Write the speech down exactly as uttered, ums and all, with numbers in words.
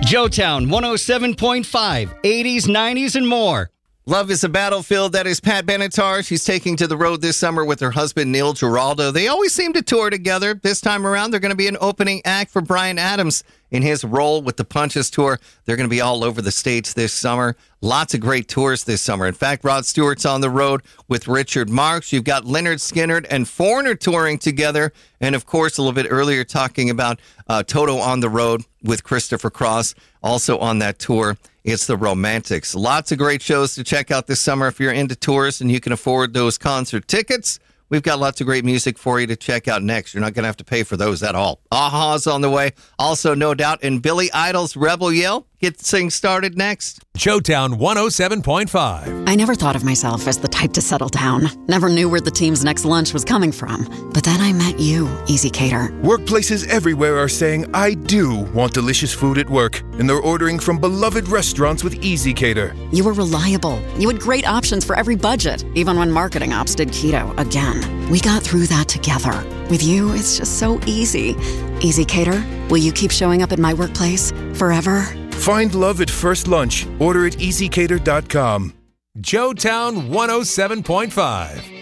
Joetown one oh seven point five, eighties, nineties, and more. Love is a Battlefield. That is Pat Benatar. She's taking to the road this summer with her husband, Neil Giraldo. They always seem to tour together. This time around, they're going to be an opening act for Bryan Adams in his role with the Punches Tour. They're going to be all over the States this summer. Lots of great tours this summer. In fact, Rod Stewart's on the road with Richard Marx. You've got Leonard Skinner and Foreigner touring together. And, of course, a little bit earlier talking about uh, Toto on the road with Christopher Cross, also on that tour. It's the Romantics. Lots of great shows to check out this summer if you're into tours and you can afford those concert tickets. We've got lots of great music for you to check out next. You're not going to have to pay for those at all. A-ha's on the way. Also, No Doubt, and Billy Idol's Rebel Yell. Get things started next. Joetown one oh seven point five. I never thought of myself as the type to settle down. Never knew where the team's next lunch was coming from. But then I met you, Easy Cater. Workplaces everywhere are saying, I do want delicious food at work. And they're ordering from beloved restaurants with Easy Cater. You were reliable. You had great options for every budget, even when marketing ops did keto again. We got through that together. With you, it's just so easy. Easy Cater, will you keep showing up at my workplace forever? Find love at first lunch. Order at easy cater dot com. Joetown one oh seven point five.